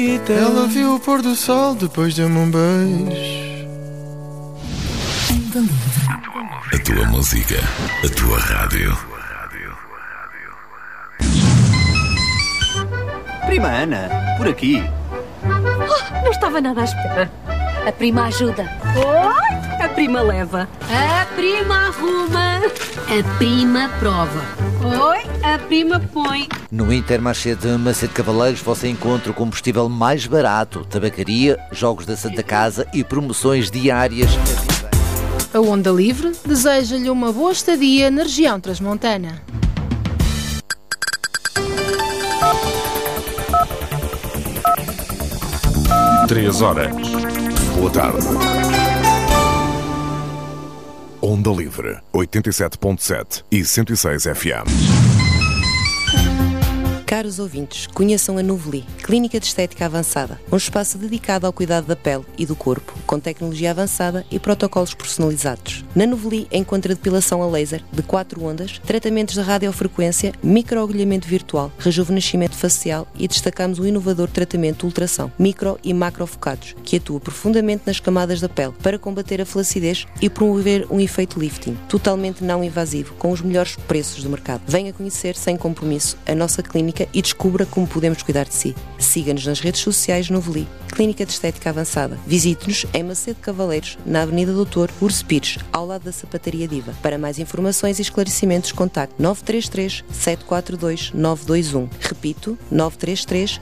Ela viu o pôr do sol, depois deu-me um beijo. A tua música, a tua rádio. Prima Ana, por aqui. Oh, não estava nada à espera. A prima ajuda. Oh, a prima leva. A prima arruma. A prima prova. Oi, a prima põe. No Intermarché de Macedo Cavaleiros você encontra o combustível mais barato, tabacaria, jogos da Santa Casa e promoções diárias. A Onda Livre deseja-lhe uma boa estadia na região transmontana. Três horas. Boa tarde. Onda Livre, 87.7 e 106 FM. Caros ouvintes, conheçam a Novely, Clínica de Estética Avançada, um espaço dedicado ao cuidado da pele e do corpo, com tecnologia avançada e protocolos personalizados. Na Novely encontra depilação a laser de 4 ondas, tratamentos de radiofrequência, microagulhamento virtual, rejuvenescimento facial e destacamos o inovador tratamento de ultração, micro e macrofocados, que atua profundamente nas camadas da pele para combater a flacidez e promover um efeito lifting, totalmente não invasivo, com os melhores preços do mercado. Venha conhecer sem compromisso a nossa clínica e descubra como podemos cuidar de si. Siga-nos nas redes sociais Novely, Clínica de Estética Avançada. Visite-nos em Macedo Cavaleiros, na Avenida Doutor Urso Pires, ao lado da Sapataria Diva. Para mais informações e esclarecimentos, contacte 933 742 921. Repito, 933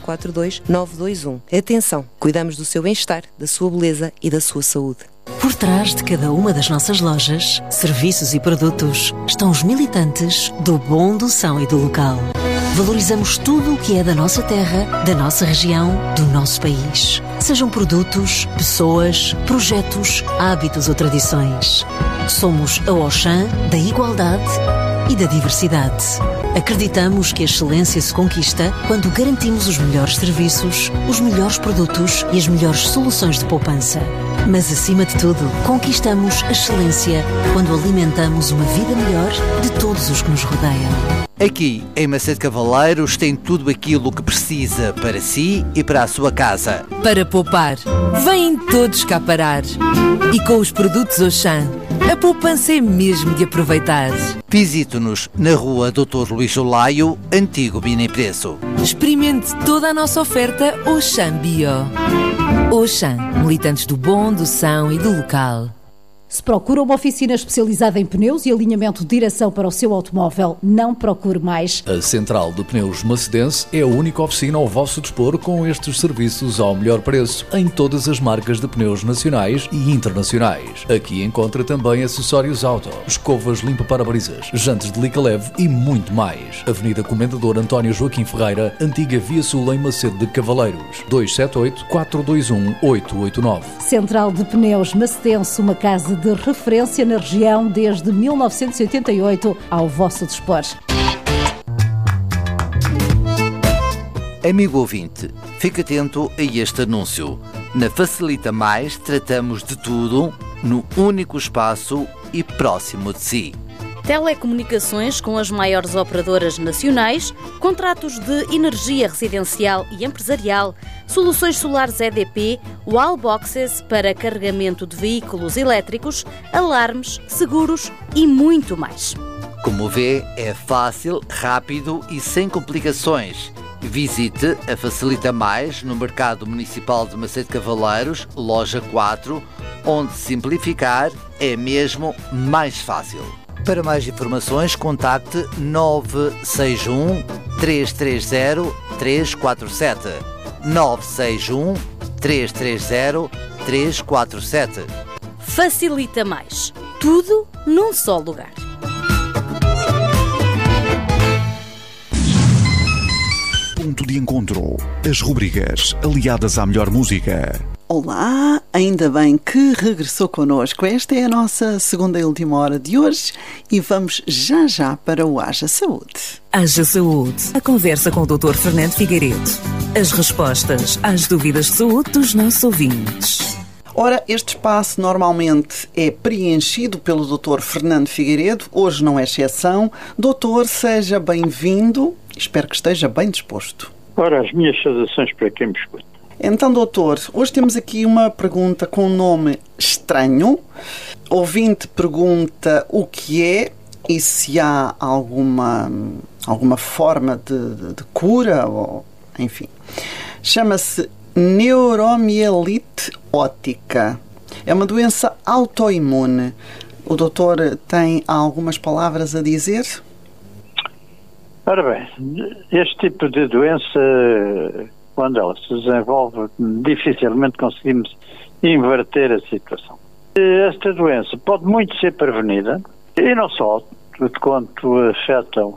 742 921. Atenção, cuidamos do seu bem-estar, da sua beleza e da sua saúde. Por trás de cada uma das nossas lojas, serviços e produtos estão os militantes do bom, do são e do local. Valorizamos tudo o que é da nossa terra, da nossa região, do nosso país. Sejam produtos, pessoas, projetos, hábitos ou tradições. Somos a Auchan da igualdade e da diversidade. Acreditamos que a excelência se conquista quando garantimos os melhores serviços, os melhores produtos e as melhores soluções de poupança. Mas, acima de tudo, conquistamos a excelência quando alimentamos uma vida melhor de todos os que nos rodeiam. Aqui, em Macedo Cavaleiros, tem tudo aquilo que precisa para si e para a sua casa. Para poupar, vêm todos cá parar. E com os produtos Auchan, a poupança é mesmo de aproveitar. Visite-nos na rua Dr. Luís Olaio, antigo Bina Preço. Experimente toda a nossa oferta Auchan Bio. Auchan, militantes do bom, do são e do local. Se procura uma oficina especializada em pneus e alinhamento de direção para o seu automóvel, não procure mais. A Central de Pneus Macedense é a única oficina ao vosso dispor com estes serviços ao melhor preço em todas as marcas de pneus nacionais e internacionais. Aqui encontra também acessórios auto, escovas limpa-parabrisas, jantes de lica leve e muito mais. Avenida Comendador António Joaquim Ferreira, antiga Via Sul em Macedo de Cavaleiros, 278-421-889. Central de Pneus Macedense, uma casa de referência na região desde 1988, ao vosso dispor. Amigo ouvinte, fique atento a este anúncio. Na Facilita Mais tratamos de tudo no único espaço e próximo de si. Telecomunicações com as maiores operadoras nacionais, contratos de energia residencial e empresarial, soluções solares EDP, wallboxes para carregamento de veículos elétricos, alarmes, seguros e muito mais. Como vê, é fácil, rápido e sem complicações. Visite a Facilita Mais no Mercado Municipal de Macedo Cavaleiros, loja 4, onde simplificar é mesmo mais fácil. Para mais informações, contacte 961 330 347. 961 330 347. Facilita Mais. Tudo num só lugar. Ponto de encontro. As rubricas aliadas à melhor música. Olá, ainda bem que regressou connosco. Esta é a nossa segunda e última hora de hoje e vamos já para o Haja Saúde. Haja Saúde, a conversa com o Dr. Fernando Figueiredo. As respostas às dúvidas de saúde dos nossos ouvintes. Ora, este espaço normalmente é preenchido pelo Dr. Fernando Figueiredo, hoje não é exceção. Doutor, seja bem-vindo, espero que esteja bem disposto. Ora, as minhas saudações para quem me escuta. Então, doutor, hoje temos aqui uma pergunta com um nome estranho. Ouvinte pergunta o que é e se há alguma forma de cura, ou, enfim. Chama-se neuromielite óptica. É uma doença autoimune. O doutor tem algumas palavras a dizer? Ora bem, este tipo de doença, quando ela se desenvolve, dificilmente conseguimos inverter a situação. Esta doença pode muito ser prevenida, e não só, de quanto afetam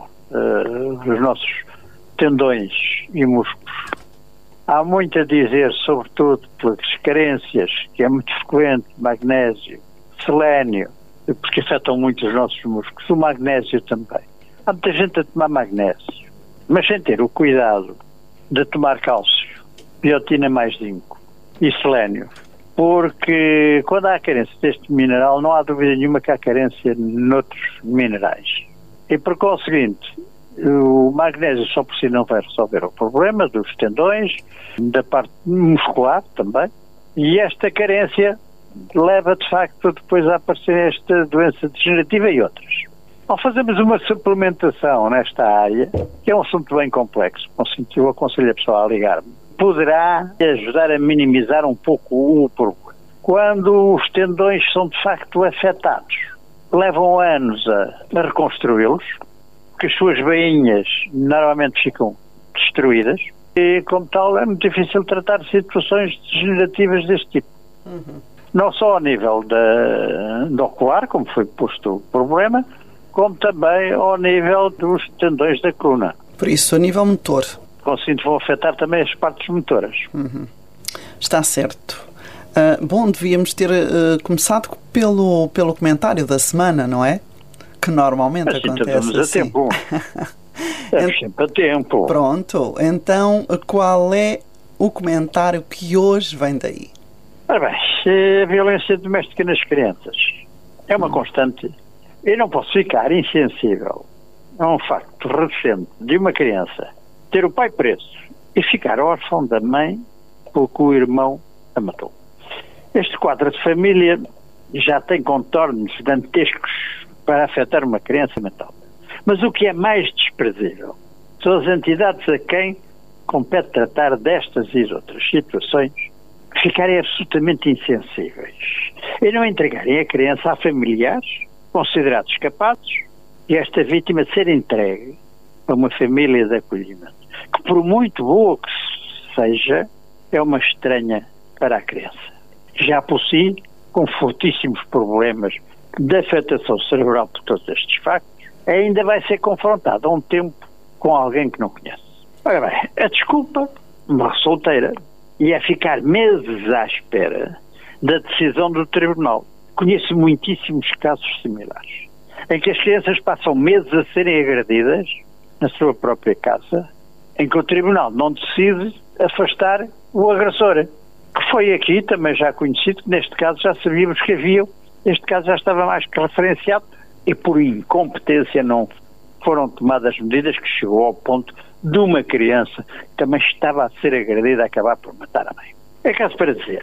os nossos tendões e músculos. Há muito a dizer, sobretudo pelas carências, que é muito frequente, magnésio, selénio, porque afetam muito os nossos músculos, o magnésio também. Há muita gente a tomar magnésio, mas sem ter o cuidado de tomar cálcio, biotina mais zinco e selénio, porque quando há carência deste mineral, não há dúvida nenhuma que há carência noutros minerais. E por conseguinte, o magnésio só por si não vai resolver o problema dos tendões, da parte muscular também, e esta carência leva de facto depois a aparecer esta doença degenerativa e outras. Ao fazermos uma suplementação nesta área, que é um assunto bem complexo, eu aconselho a pessoa a ligar-me, poderá ajudar a minimizar um pouco o problema. Quando os tendões são de facto afetados, levam anos a reconstruí-los, porque as suas veinhas normalmente ficam destruídas, e como tal é muito difícil tratar situações degenerativas deste tipo. Não só ao nível do ocular, como foi posto o problema, como também ao nível dos tendões da coluna. Por isso, a nível motor. Conseguindo vão afetar também as partes motoras. Está certo. Bom, devíamos ter começado pelo comentário da semana, não é? Que normalmente assim, acontece assim. A tempo. Estamos sempre a tempo. Pronto. Então, qual é o comentário que hoje vem daí? Ora bem, a violência doméstica nas crianças é uma constante. Eu não posso ficar insensível a um facto recente de uma criança ter o pai preso e ficar órfão da mãe porque o irmão a matou. Este quadro de família já tem contornos dantescos para afetar uma criança mental. Mas o que é mais desprezível são as entidades a quem compete tratar destas e outras situações ficarem absolutamente insensíveis e não entregarem a criança a familiares considerados capazes e esta vítima ser entregue a uma família de acolhimento, que por muito boa que seja, é uma estranha para a criança. Já por si, com fortíssimos problemas de afetação cerebral por todos estes factos, ainda vai ser confrontada a um tempo com alguém que não conhece. Ora bem, a desculpa, uma solteira, e é ficar meses à espera da decisão do tribunal. Conheço muitíssimos casos similares, em que as crianças passam meses a serem agredidas na sua própria casa, em que o tribunal não decide afastar o agressor. Que foi aqui também já conhecido, que neste caso já sabíamos que havia, este caso já estava mais que referenciado, e por incompetência não foram tomadas medidas, que chegou ao ponto de uma criança que também estava a ser agredida a acabar por matar a mãe. É caso para dizer,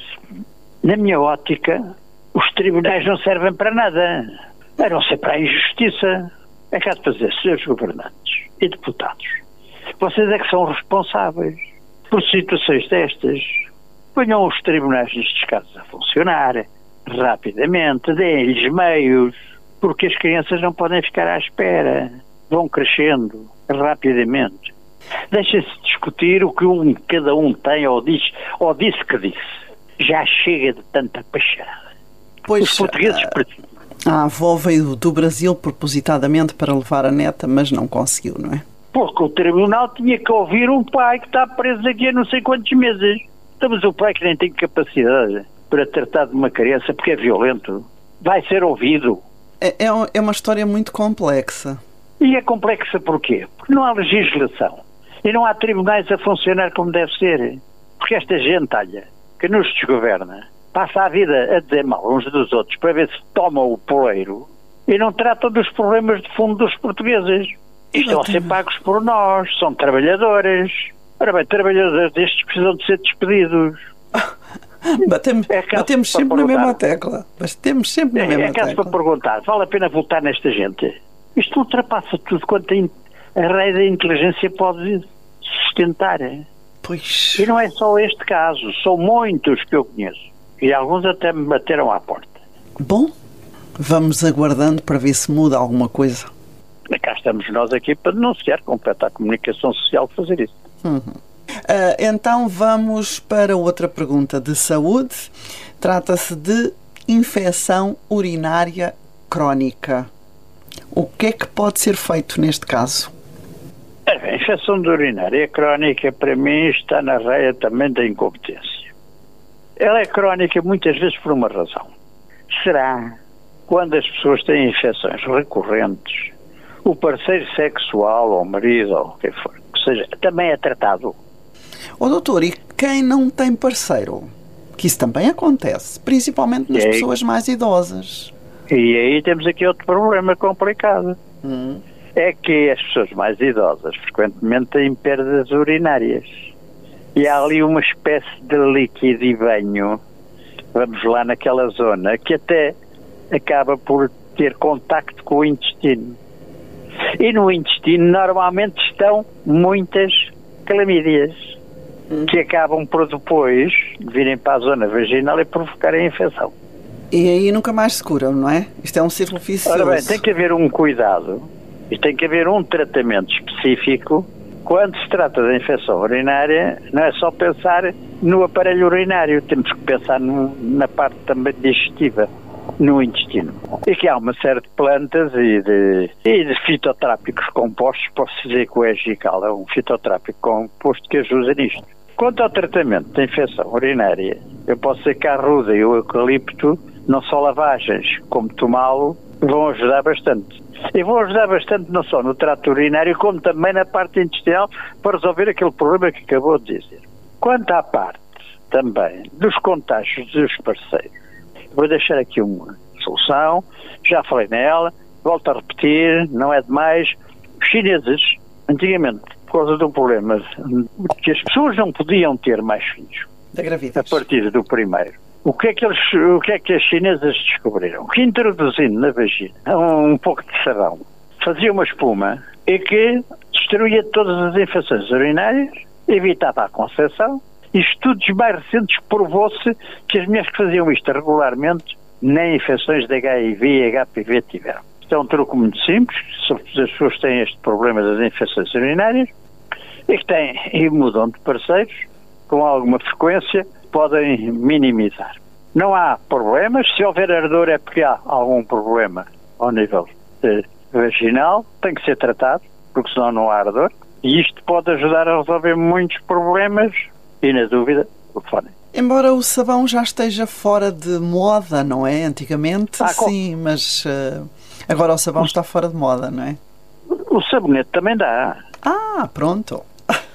na minha ótica, os tribunais não servem para nada, a não ser para a injustiça. É caso para dizer, senhores governantes e deputados, vocês é que são responsáveis por situações destas. Ponham os tribunais nestes casos a funcionar rapidamente, deem-lhes meios, porque as crianças não podem ficar à espera, vão crescendo rapidamente. Deixem-se discutir o que cada um tem ou disse que disse. Já chega de tanta pacharada. Pois, os portugueses... A avó veio do Brasil propositadamente para levar a neta, mas não conseguiu, não é? Porque o tribunal tinha que ouvir um pai que está preso aqui há não sei quantos meses. Mas o pai que nem tem capacidade para tratar de uma criança porque é violento, vai ser ouvido. É uma história muito complexa. E é complexa porquê? Porque não há legislação. E não há tribunais a funcionar como deve ser. Porque esta gentalha que nos desgoverna passa a vida a dizer mal uns dos outros para ver se tomam o poleiro e não tratam dos problemas de fundo dos portugueses. E estão a ser pagos por nós, são trabalhadores. Ora bem, trabalhadores destes precisam de ser despedidos. Batemos sempre na mesma tecla. Batemos sempre na mesma tecla. É caso para perguntar, vale a pena votar nesta gente? Isto ultrapassa tudo quanto a raio da inteligência pode sustentar. Pois. E não é só este caso, são muitos que eu conheço. E alguns até me bateram à porta. Bom, vamos aguardando para ver se muda alguma coisa. Cá estamos nós aqui para denunciar, compete à comunicação social fazer isso. Então vamos para outra pergunta de saúde. Trata-se de infecção urinária crónica. O que é que pode ser feito neste caso? A infecção urinária crónica, para mim, está na raia também da incompetência. Ela é crónica muitas vezes por uma razão. Será quando as pessoas têm infecções recorrentes, o parceiro sexual, ou o marido, ou o que for, que seja, também é tratado. Doutor, e quem não tem parceiro? Que isso também acontece, principalmente nas pessoas mais idosas. E aí temos aqui outro problema complicado. É que as pessoas mais idosas frequentemente têm perdas urinárias. E há ali uma espécie de líquido e banho, vamos lá naquela zona, que até acaba por ter contacto com o intestino. E no intestino normalmente estão muitas clamídias, que acabam por depois virem para a zona vaginal e provocarem a infecção. E aí nunca mais se curam, não é? Isto é um círculo vicioso. Ora bem, tem que haver um cuidado e tem que haver um tratamento específico. Quando se trata da infecção urinária, não é só pensar no aparelho urinário, temos que pensar na parte também digestiva, no intestino. E que há uma série de plantas e de fitoterápicos compostos, posso dizer que o Egical é um fitoterápico composto que ajuda nisto. Quanto ao tratamento da infecção urinária, eu posso dizer que a arruda e o eucalipto, não só lavagens como tomá-lo, vão ajudar bastante. E vão ajudar bastante não só no trato urinário, como também na parte intestinal, para resolver aquele problema que acabou de dizer. Quanto à parte também dos contágios dos parceiros, vou deixar aqui uma solução, já falei nela, volto a repetir, não é demais. Os chineses, antigamente, por causa do problema que as pessoas não podiam ter mais filhos da gravidez a partir do primeiro, o que é que as chinesas descobriram? Que introduzindo na vagina um pouco de sabão, fazia uma espuma e que destruía todas as infecções urinárias, evitava a concepção, e estudos mais recentes provou-se que as mulheres que faziam isto regularmente nem infecções de HIV e HPV tiveram. Isto é um truque muito simples, sobretudo as pessoas têm este problema das infecções urinárias e que têm e mudam de parceiros com alguma frequência, podem minimizar. Não há problemas, se houver ardor é porque há algum problema ao nível vaginal, tem que ser tratado, porque senão não há ardor, e isto pode ajudar a resolver muitos problemas e, na dúvida, telefonem. Embora o sabão já esteja fora de moda, não é? Antigamente, sim, mas agora o sabão está fora de moda, não é? O sabonete também dá. Pronto.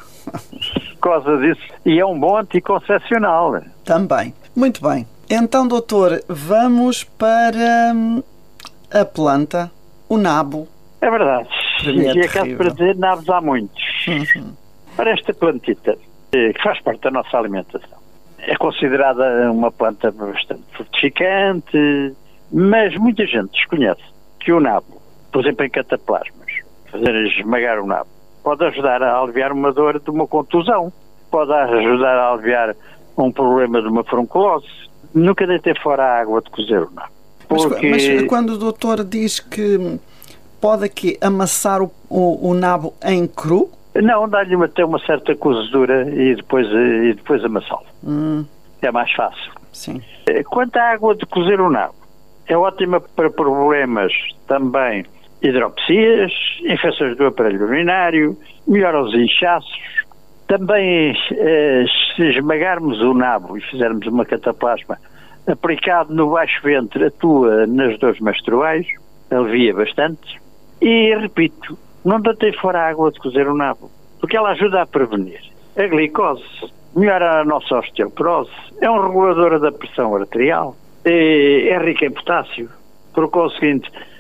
Por causa disso, e é um bom anticoncepcional. Também. Muito bem. Então, doutor, vamos para a planta, o nabo. É verdade. E é caso para dizer, nabos há muitos. Para esta plantita, que faz parte da nossa alimentação, é considerada uma planta bastante fortificante, mas muita gente desconhece que o nabo, por exemplo, em cataplasmas, fazer esmagar o nabo, pode ajudar a aliviar uma dor de uma contusão, pode ajudar a aliviar um problema de uma furunculose. Nunca deitei fora a água de cozer o nabo. Mas quando o doutor diz que pode aqui amassar o nabo em cru? Não, dá-lhe até uma certa cozedura e depois amassá-lo. É mais fácil. Sim. Quanto à água de cozer o nabo, é ótima para problemas também hidropesias, infecções do aparelho urinário, melhora os inchaços. Também, se esmagarmos o nabo e fizermos uma cataplasma aplicado no baixo ventre, atua nas dores menstruais, alivia bastante. E, repito, não deitei fora a água de cozer o nabo, porque ela ajuda a prevenir a glicose, melhora a nossa osteoporose, é um regulador da pressão arterial, é rica em potássio. Por conseguinte,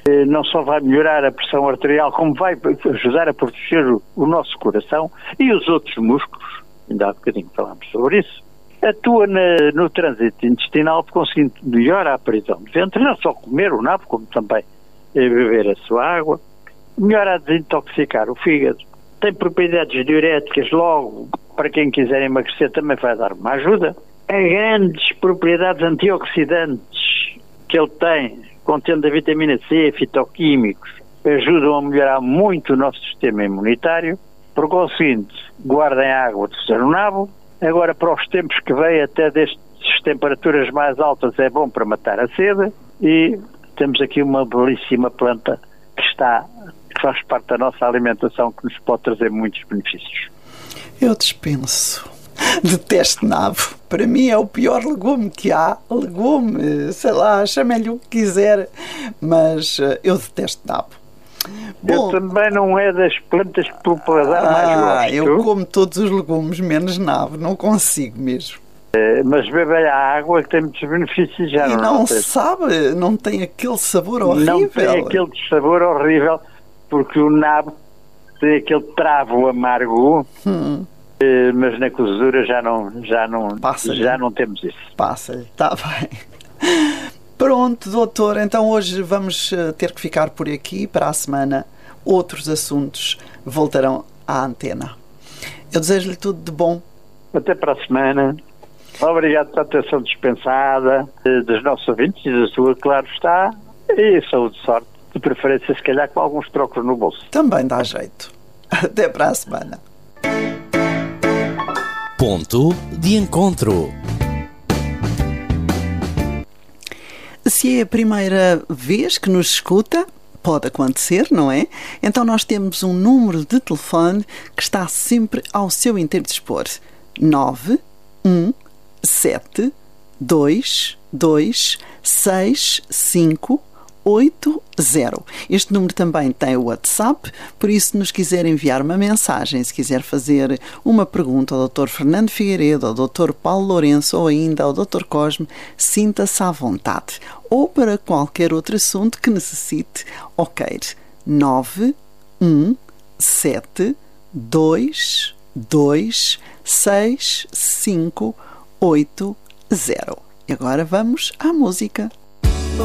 não só vai melhorar a pressão arterial, como vai ajudar a proteger o nosso coração e os outros músculos. Ainda há bocadinho falámos sobre isso. Atua no trânsito intestinal, conseguindo melhorar a prisão de ventre, não só comer o nabo, como também beber a sua água. Melhora a desintoxicar o fígado. Tem propriedades diuréticas, logo, para quem quiser emagrecer, também vai dar uma ajuda. Há grandes propriedades antioxidantes que ele tem, contendo a vitamina C, fitoquímicos, ajudam a melhorar muito o nosso sistema imunitário. Por conseguinte, guardem a água de fazer o nabo. Agora, para os tempos que vêm, até destas temperaturas mais altas, é bom para matar a sede. E temos aqui uma belíssima planta que faz parte da nossa alimentação, que nos pode trazer muitos benefícios. Eu dispenso. Detesto nabo. Para mim é o pior legume que há. Legume, sei lá, chame-lhe o que quiser, mas eu detesto nabo. Bom, eu também não é das plantas que por paladar mais gosto. Eu como todos os legumes, menos nabo, não consigo mesmo. Mas bebe a água que tem muitos benefícios já. E não sabe, não tem aquele sabor horrível. Não tem aquele sabor horrível, porque o nabo tem aquele travo amargo, mas na cozedura já não temos isso. Passa-lhe, está bem. Pronto, doutor, então hoje vamos ter que ficar por aqui. Para a semana, outros assuntos voltarão à antena. Eu desejo-lhe tudo de bom. Até para a semana. Obrigado pela atenção dispensada dos nossos ouvintes e da sua, claro está. E saúde e sorte, de preferência, se calhar, com alguns trocos no bolso. Também dá jeito. Até para a semana. Ponto de encontro. Se é a primeira vez que nos escuta, pode acontecer, não é? Então nós temos um número de telefone que está sempre ao seu inteiro dispor. 917226580. Este número também tem o WhatsApp, por isso, se nos quiser enviar uma mensagem, se quiser fazer uma pergunta ao Dr. Fernando Figueiredo, ao Dr. Paulo Lourenço ou ainda ao Dr. Cosme, sinta-se à vontade. Ou para qualquer outro assunto que necessite, ok. 917226580. E agora vamos à música.